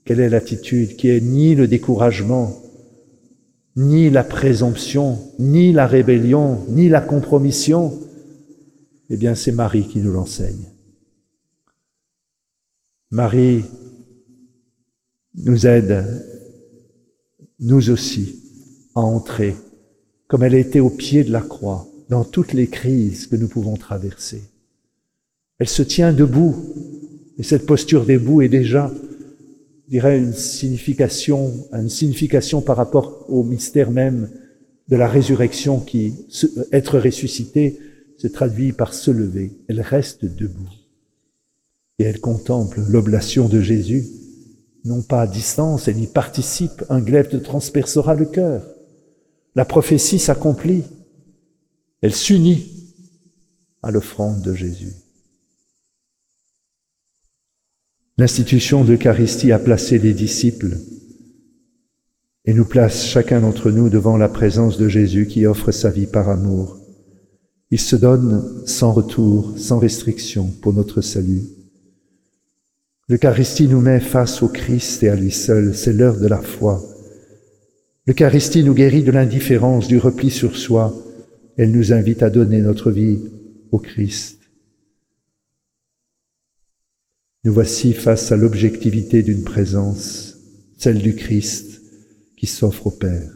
Quelle est l'attitude qui est ni le découragement, ni la présomption, ni la rébellion, ni la compromission? Eh bien, c'est Marie qui nous l'enseigne. Marie nous aide, nous aussi, à entrer, comme elle a été au pied de la croix, dans toutes les crises que nous pouvons traverser. Elle se tient debout, et cette posture debout est déjà, je dirais, une signification par rapport au mystère même de la résurrection qui, être ressuscité, se traduit par se lever. Elle reste debout. Et elle contemple l'oblation de Jésus, non pas à distance, elle y participe, un glaive te transpercera le cœur. La prophétie s'accomplit, elle s'unit à l'offrande de Jésus. L'institution de l'Eucharistie a placé les disciples et nous place chacun d'entre nous devant la présence de Jésus qui offre sa vie par amour. Il se donne sans retour, sans restriction pour notre salut. L'Eucharistie nous met face au Christ et à lui seul, c'est l'heure de la foi. L'Eucharistie nous guérit de l'indifférence, du repli sur soi. Elle nous invite à donner notre vie au Christ. Nous voici face à l'objectivité d'une présence, celle du Christ qui s'offre au Père.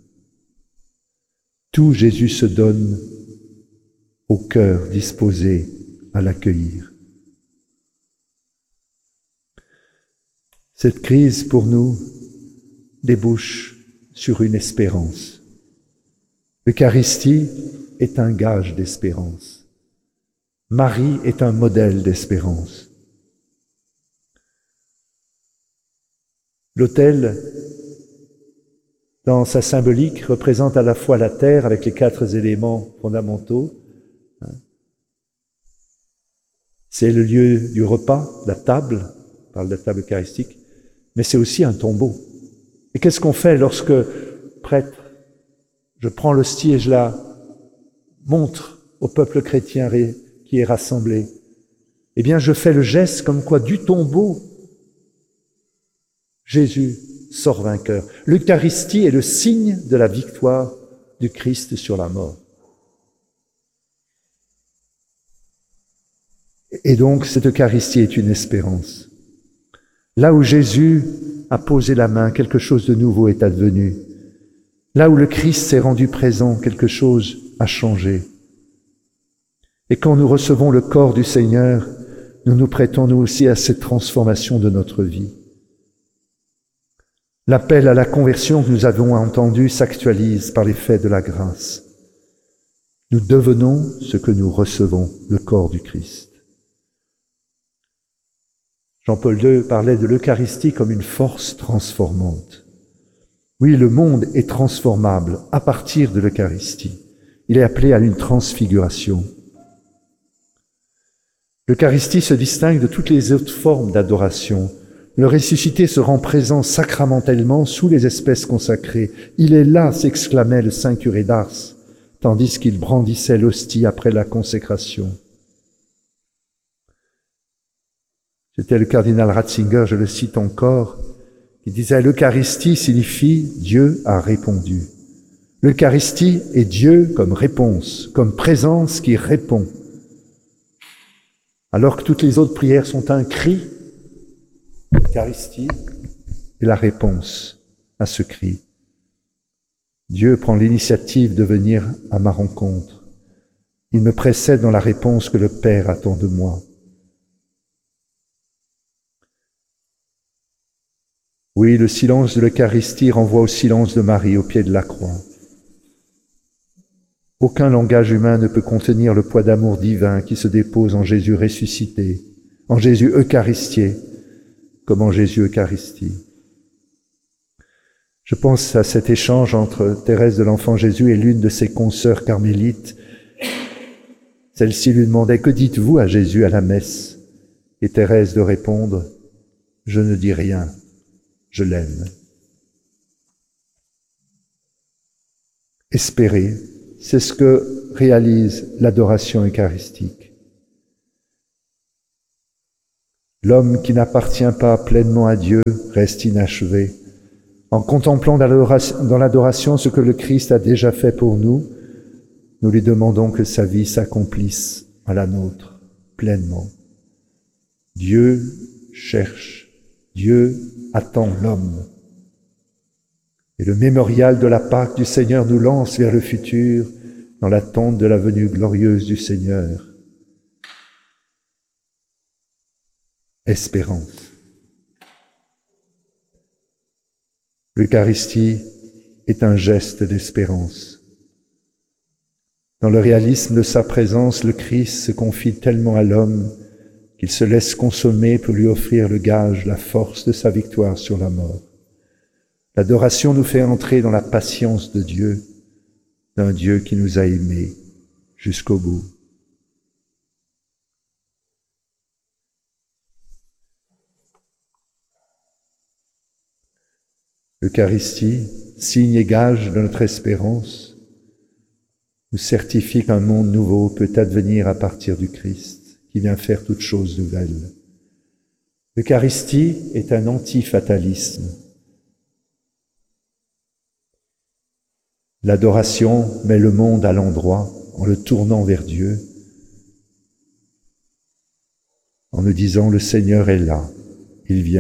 Tout Jésus se donne au cœur disposé à l'accueillir. Cette crise pour nous débouche sur une espérance. L'Eucharistie est un gage d'espérance. Marie est un modèle d'espérance. L'autel, dans sa symbolique, représente à la fois la terre avec les 4 éléments fondamentaux. C'est le lieu du repas, la table, on parle de la table eucharistique, mais c'est aussi un tombeau. Et qu'est-ce qu'on fait lorsque, prêtre, je prends l'hostie et je la montre au peuple chrétien qui est rassemblé? Eh bien, je fais le geste comme quoi du tombeau, Jésus sort vainqueur. L'Eucharistie est le signe de la victoire du Christ sur la mort. Et donc, cette Eucharistie est une espérance. Là où Jésus a posé la main, quelque chose de nouveau est advenu. Là où le Christ s'est rendu présent, quelque chose a changé. Et quand nous recevons le corps du Seigneur, nous nous prêtons nous aussi à cette transformation de notre vie. L'appel à la conversion que nous avons entendu s'actualise par l'effet de la grâce. Nous devenons ce que nous recevons, le corps du Christ. Jean-Paul II parlait de l'Eucharistie comme une force transformante. Oui, le monde est transformable à partir de l'Eucharistie. Il est appelé à une transfiguration. L'Eucharistie se distingue de toutes les autres formes d'adoration. Le ressuscité se rend présent sacramentellement sous les espèces consacrées. Il est là, s'exclamait le saint curé d'Ars, tandis qu'il brandissait l'hostie après la consécration. C'était le cardinal Ratzinger, je le cite encore, qui disait « L'Eucharistie signifie « Dieu a répondu ». L'Eucharistie est Dieu comme réponse, comme présence qui répond. Alors que toutes les autres prières sont un cri, l'Eucharistie est la réponse à ce cri. Dieu prend l'initiative de venir à ma rencontre. Il me précède dans la réponse que le Père attend de moi. Oui, le silence de l'Eucharistie renvoie au silence de Marie au pied de la croix. Aucun langage humain ne peut contenir le poids d'amour divin qui se dépose en Jésus ressuscité, en Jésus eucharistié, comme en Jésus Eucharistie. Je pense à cet échange entre Thérèse de l'Enfant Jésus et l'une de ses consoeurs carmélites. Celle-ci lui demandait « Que dites-vous à Jésus à la messe ?» Et Thérèse de répondre « Je ne dis rien, je l'aime. » Espérer, c'est ce que réalise l'adoration eucharistique. L'homme qui n'appartient pas pleinement à Dieu reste inachevé. En contemplant dans l'adoration ce que le Christ a déjà fait pour nous, nous lui demandons que sa vie s'accomplisse à la nôtre pleinement. Dieu cherche, Dieu attend l'homme. Et le mémorial de la Pâque du Seigneur nous lance vers le futur dans l'attente de la venue glorieuse du Seigneur. Espérance. L'Eucharistie est un geste d'espérance. Dans le réalisme de sa présence, le Christ se confie tellement à l'homme qu'il se laisse consommer pour lui offrir le gage, la force de sa victoire sur la mort. L'adoration nous fait entrer dans la patience de Dieu, d'un Dieu qui nous a aimés jusqu'au bout. L'Eucharistie, signe et gage de notre espérance, nous certifie qu'un monde nouveau peut advenir à partir du Christ, qui vient faire toutes choses nouvelles. L'Eucharistie est un anti-fatalisme. L'adoration met le monde à l'endroit en le tournant vers Dieu, en nous disant « Le Seigneur est là, il vient ».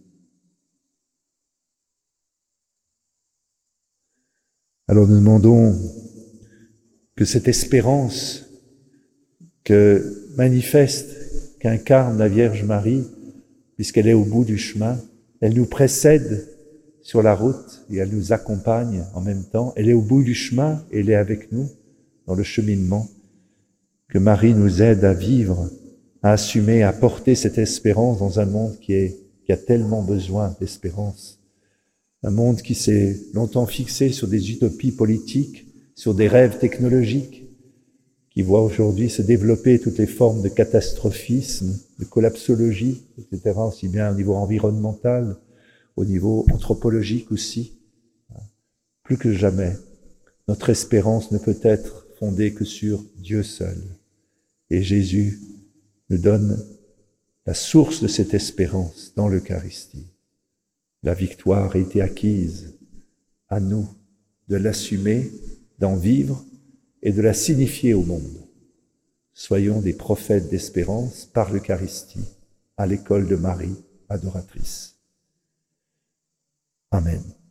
Alors nous demandons que cette espérance que manifeste, qu'incarne la Vierge Marie, puisqu'elle est au bout du chemin, elle nous précède sur la route et elle nous accompagne en même temps. Elle est au bout du chemin et elle est avec nous dans le cheminement. Que Marie nous aide à vivre, à assumer, à porter cette espérance dans un monde qui a tellement besoin d'espérance. Un monde qui s'est longtemps fixé sur des utopies politiques, sur des rêves technologiques, qui voit aujourd'hui se développer toutes les formes de catastrophisme, de collapsologie, etc., aussi bien au niveau environnemental, au niveau anthropologique aussi. Plus que jamais, notre espérance ne peut être fondée que sur Dieu seul. Et Jésus nous donne la source de cette espérance dans l'Eucharistie. La victoire a été acquise, à nous de l'assumer, d'en vivre et de la signifier au monde. Soyons des prophètes d'espérance par l'Eucharistie, à l'école de Marie, adoratrice. Amen.